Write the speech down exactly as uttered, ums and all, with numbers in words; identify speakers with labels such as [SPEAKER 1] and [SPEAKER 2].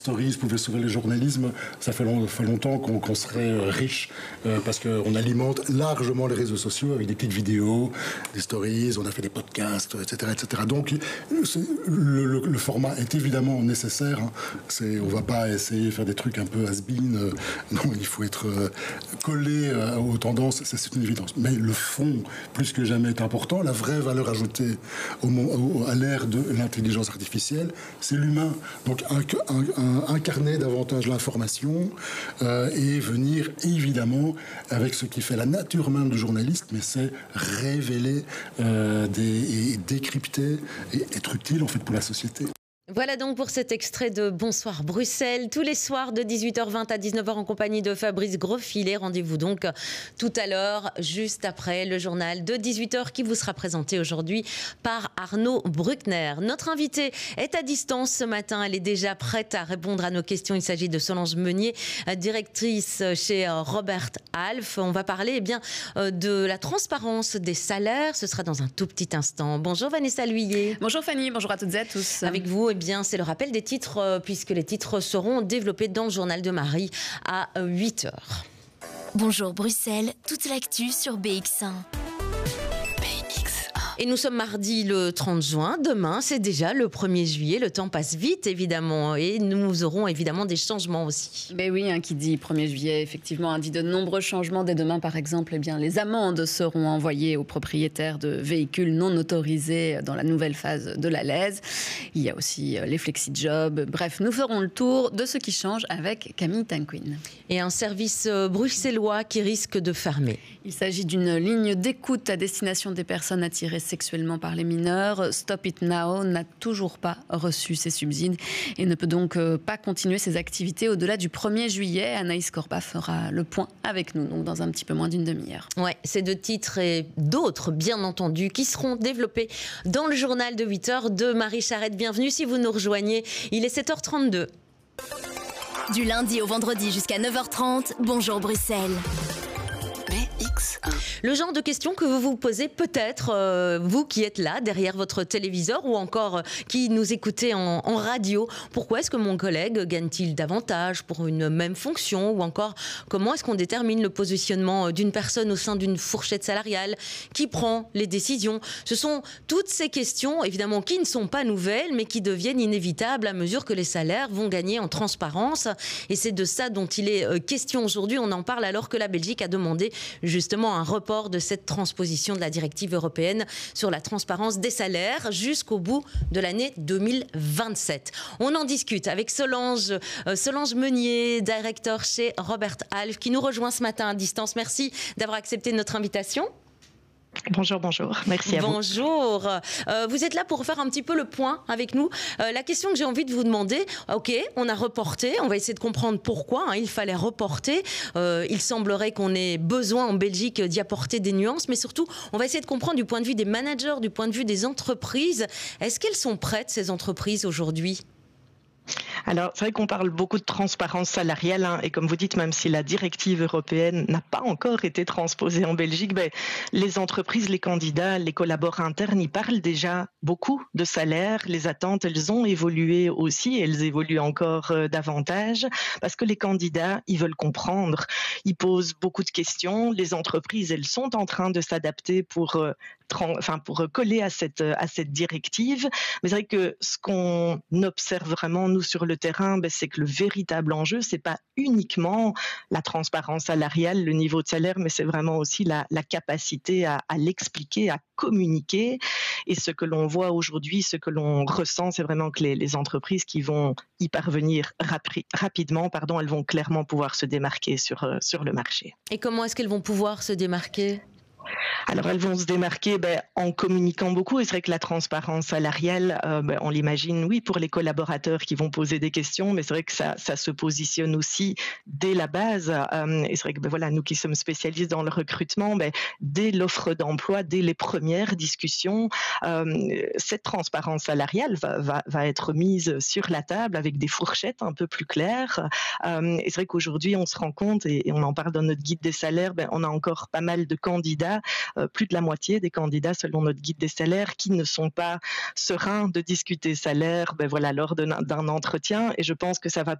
[SPEAKER 1] Stories pouvaient sauver le journalisme, ça fait, long, fait longtemps qu'on qu'on serait euh, riche euh, parce qu'on alimente largement les réseaux sociaux avec des petites vidéos, des stories, on a fait des podcasts, et cetera, et cetera. Donc le, le, le format est évidemment nécessaire. Hein. C'est, on ne va pas essayer de faire des trucs un peu has-been. Euh, non, il faut être euh, collé euh, aux tendances, ça, c'est une évidence. Mais le fond, plus que jamais, est important. La vraie valeur ajoutée au, au, à l'ère de l'intelligence artificielle, c'est l'humain. Donc un, un, un incarner davantage l'information euh, et venir évidemment avec ce qui fait la nature même du journaliste, mais c'est révéler euh, des, et décrypter et être utile en fait pour la société.
[SPEAKER 2] Voilà donc pour cet extrait de Bonsoir Bruxelles, tous les soirs de dix-huit heures vingt à dix-neuf heures en compagnie de Fabrice Grosfilet. Rendez-vous donc tout à l'heure, juste après le journal de dix-huit heures qui vous sera présenté aujourd'hui par Arnaud Bruckner. Notre invitée est à distance ce matin, elle est déjà prête à répondre à nos questions. Il s'agit de Solange Meunier, directrice chez Robert Half. On va parler eh bien, de la transparence des salaires, ce sera dans un tout petit instant. Bonjour Vanessa Lhuillier.
[SPEAKER 3] Bonjour Fanny, bonjour à toutes et à tous.
[SPEAKER 2] Avec vous, eh bien, c'est le rappel des titres, euh, puisque les titres seront développés dans le journal de Marie à huit heures.
[SPEAKER 4] Bonjour Bruxelles, toute l'actu sur B X un.
[SPEAKER 2] Et nous sommes mardi le trente juin. Demain, c'est déjà le premier juillet. Le temps passe vite, évidemment. Et nous aurons évidemment des changements aussi.
[SPEAKER 3] Ben oui, hein, qui dit premier juillet, effectivement, hein, dit de nombreux changements. Dès demain, par exemple, eh bien, les amendes seront envoyées aux propriétaires de véhicules non autorisés dans la nouvelle phase de la L E S. Il y a aussi les flexi-jobs. Bref, nous ferons le tour de ce qui change avec Camille Tanquin.
[SPEAKER 2] Et un service bruxellois qui risque de fermer.
[SPEAKER 3] Il s'agit d'une ligne d'écoute à destination des personnes attirées sexuellement par les mineurs. Stop It Now n'a toujours pas reçu ses subsides et ne peut donc pas continuer ses activités au-delà du premier juillet. Anaïs Corba fera le point avec nous, donc dans un petit peu moins d'une demi-heure.
[SPEAKER 2] Ouais, ces deux titres et d'autres, bien entendu, qui seront développés dans le journal de huit heures de Marie Charette. Bienvenue si vous nous rejoignez. Il est sept heures trente-deux.
[SPEAKER 4] Du lundi au vendredi jusqu'à neuf heures trente, bonjour Bruxelles.
[SPEAKER 2] B X un. Le genre de questions que vous vous posez peut-être, euh, vous qui êtes là, derrière votre téléviseur, ou encore euh, qui nous écoutez en, en radio. Pourquoi est-ce que mon collègue gagne-t-il davantage pour une même fonction? Ou encore, comment est-ce qu'on détermine le positionnement d'une personne au sein d'une fourchette salariale? Qui prend les décisions? Ce sont toutes ces questions, évidemment, qui ne sont pas nouvelles, mais qui deviennent inévitables à mesure que les salaires vont gagner en transparence. Et c'est de ça dont il est euh, question aujourd'hui. On en parle alors que la Belgique a demandé justement un report de cette transposition de la directive européenne sur la transparence des salaires jusqu'au bout de l'année deux mille vingt-sept. On en discute avec Solange, euh, Solange Meunier, directeur chez Robert Half, qui nous rejoint ce matin à distance. Merci d'avoir accepté notre invitation.
[SPEAKER 5] Bonjour, bonjour. Merci à vous.
[SPEAKER 2] Bonjour. Euh, vous êtes là pour faire un petit peu le point avec nous. Euh, la question que j'ai envie de vous demander, ok, on a reporté, on va essayer de comprendre pourquoi hein, il fallait reporter. Euh, il semblerait qu'on ait besoin en Belgique d'y apporter des nuances, mais surtout, on va essayer de comprendre du point de vue des managers, du point de vue des entreprises. Est-ce qu'elles sont prêtes, ces entreprises, aujourd'hui ?
[SPEAKER 5] Alors, c'est vrai qu'on parle beaucoup de transparence salariale, hein, et comme vous dites, même si la directive européenne n'a pas encore été transposée en Belgique, ben, les entreprises, les candidats, les collaborateurs internes, ils parlent déjà beaucoup de salaire. Les attentes, elles ont évolué aussi, et elles évoluent encore euh, davantage, parce que les candidats, ils veulent comprendre. Ils posent beaucoup de questions. Les entreprises, elles sont en train de s'adapter pour... Euh, Enfin, pour coller à cette, à cette directive. Mais c'est vrai que ce qu'on observe vraiment, nous, sur le terrain, ben, c'est que le véritable enjeu, c'est pas uniquement la transparence salariale, le niveau de salaire, mais c'est vraiment aussi la, la capacité à, à l'expliquer, à communiquer. Et ce que l'on voit aujourd'hui, ce que l'on ressent, c'est vraiment que les, les entreprises qui vont y parvenir rapi- rapidement, pardon, elles vont clairement pouvoir se démarquer sur, sur le marché.
[SPEAKER 2] Et comment est-ce qu'elles vont pouvoir se démarquer ?
[SPEAKER 5] Alors, elles vont se démarquer ben, en communiquant beaucoup. Et c'est vrai que la transparence salariale, euh, ben, on l'imagine, oui, pour les collaborateurs qui vont poser des questions, mais c'est vrai que ça, ça se positionne aussi dès la base. Euh, et c'est vrai que ben, voilà, nous qui sommes spécialistes dans le recrutement, ben, dès l'offre d'emploi, dès les premières discussions, euh, cette transparence salariale va, va, va être mise sur la table avec des fourchettes un peu plus claires. Euh, et c'est vrai qu'aujourd'hui, on se rend compte, et, et on en parle dans notre guide des salaires, ben, on a encore pas mal de candidats candidats, euh, plus de la moitié des candidats selon notre guide des salaires qui ne sont pas sereins de discuter salaire ben voilà, lors d'un entretien. Et je pense que ça va